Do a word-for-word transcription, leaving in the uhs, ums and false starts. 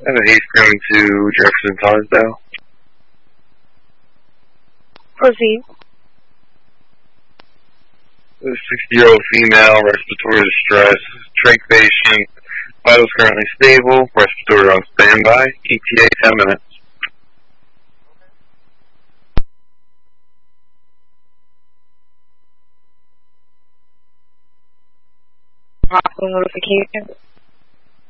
And then he's going to Jefferson Tonsdale. Proceed. A sixty-year-old female, respiratory distress, trach patient, vitals currently stable, respiratory on standby, E T A ten minutes. Hospital notification.